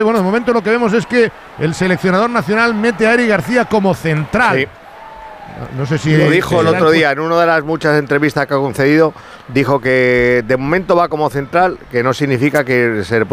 Bueno, de momento lo que vemos es que el seleccionador nacional mete a Eric García como central. Sí. No sé si lo dijo el otro día en una de las muchas entrevistas que ha concedido, dijo que de momento va como central, que no significa que se